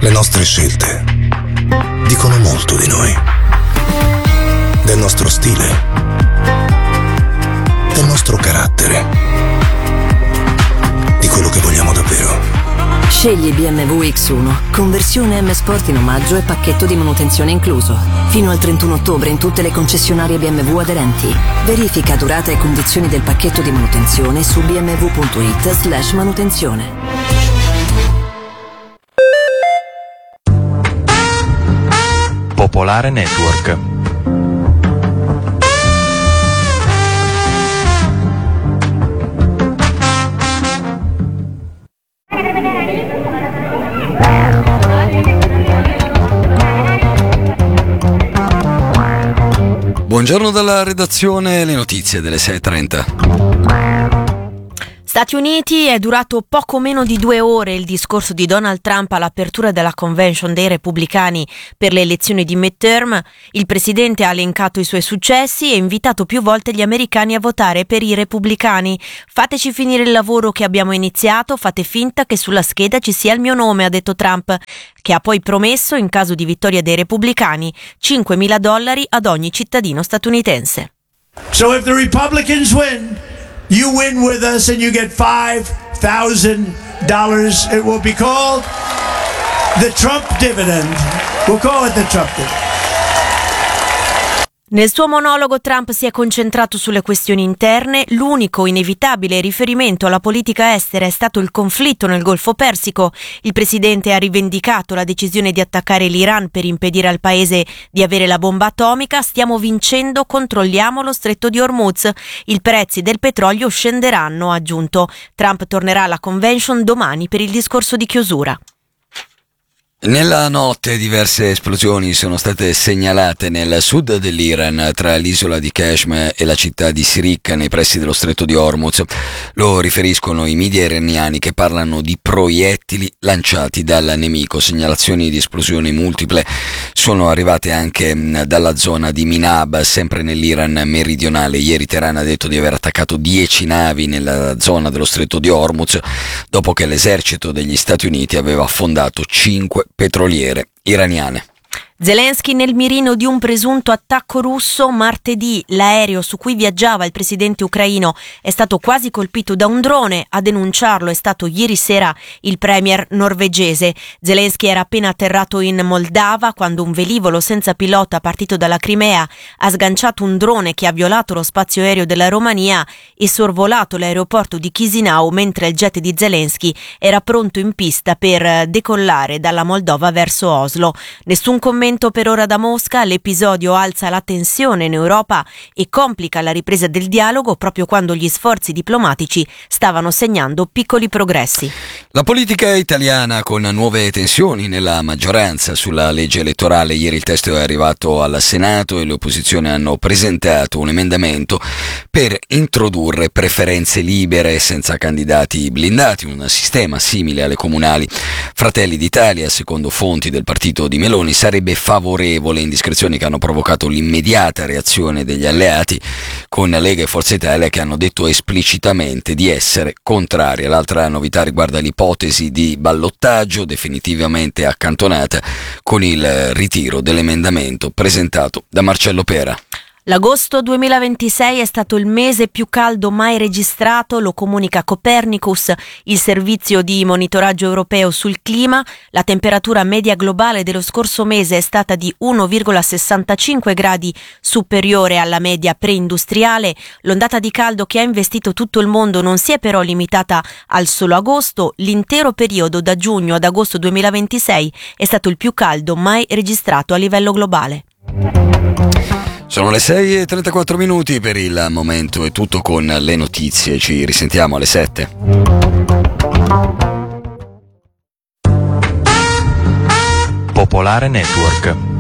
Le nostre scelte dicono molto di noi, del nostro stile, del nostro carattere, di quello che vogliamo davvero. Scegli BMW X1, conversione M Sport in omaggio e pacchetto di manutenzione incluso. Fino al 31 ottobre in tutte le concessionarie BMW aderenti. Verifica durata e condizioni del pacchetto di manutenzione su bmw.it/manutenzione. Popolare Network. Buongiorno dalla redazione, le notizie delle 6:30. Stati Uniti. È durato poco meno di 2 ore il discorso di Donald Trump all'apertura della convention dei repubblicani per le elezioni di midterm. Il presidente ha elencato i suoi successi e invitato più volte gli americani a votare per i repubblicani. Fateci finire il lavoro che abbiamo iniziato, fate finta che sulla scheda ci sia il mio nome, ha detto Trump, che ha poi promesso, in caso di vittoria dei repubblicani, $5.000 ad ogni cittadino statunitense. So if the Republicans win, you win with us and you get $5,000. It will be called the Trump dividend. We'll call it the Trump dividend. Nel suo monologo Trump si è concentrato sulle questioni interne. L'unico inevitabile riferimento alla politica estera è stato il conflitto nel Golfo Persico. Il presidente ha rivendicato la decisione di attaccare l'Iran per impedire al paese di avere la bomba atomica. Stiamo vincendo, controlliamo lo stretto di Hormuz. I prezzi del petrolio scenderanno, ha aggiunto. Trump tornerà alla convention domani per il discorso di chiusura. Nella notte diverse esplosioni sono state segnalate nel sud dell'Iran, tra l'isola di Kashmir e la città di Sirik, nei pressi dello stretto di Hormuz. Lo riferiscono i media iraniani, che parlano di proiettili lanciati dal nemico. Segnalazioni di esplosioni multiple sono arrivate anche dalla zona di Minab, sempre nell'Iran meridionale. Ieri Teheran ha detto di aver attaccato 10 navi nella zona dello stretto di Hormuz, dopo che l'esercito degli Stati Uniti aveva affondato 5 petroliere iraniane. Zelensky nel mirino di un presunto attacco russo. Martedì l'aereo su cui viaggiava il presidente ucraino è stato quasi colpito da un drone. A denunciarlo è stato ieri sera il premier norvegese. Zelensky era appena atterrato in Moldava quando un velivolo senza pilota partito dalla Crimea ha sganciato un drone che ha violato lo spazio aereo della Romania e sorvolato l'aeroporto di Chisinau, mentre il jet di Zelensky era pronto in pista per decollare dalla Moldova verso Oslo. Nessun commento per ora da Mosca. L'episodio alza la tensione in Europa e complica la ripresa del dialogo proprio quando gli sforzi diplomatici stavano segnando piccoli progressi. La politica italiana con nuove tensioni nella maggioranza sulla legge elettorale. Ieri il testo è arrivato al Senato e le opposizioni hanno presentato un emendamento per introdurre preferenze libere senza candidati blindati, un sistema simile alle comunali. Fratelli d'Italia, secondo fonti del partito di Meloni, sarebbe favorevole, indiscrezioni che hanno provocato l'immediata reazione degli alleati, con Lega e Forza Italia che hanno detto esplicitamente di essere contrarie. L'altra novità riguarda l'ipotesi di ballottaggio, definitivamente accantonata con il ritiro dell'emendamento presentato da Marcello Pera. L'agosto 2026 è stato il mese più caldo mai registrato, lo comunica Copernicus, il servizio di monitoraggio europeo sul clima. La temperatura media globale dello scorso mese è stata di 1,65 gradi superiore alla media preindustriale. L'ondata di caldo che ha investito tutto il mondo non si è però limitata al solo agosto. L'intero periodo da giugno ad agosto 2026 è stato il più caldo mai registrato a livello globale. Sono le 6:34 per il momento, è tutto con le notizie, ci risentiamo alle 7. Popolare Network.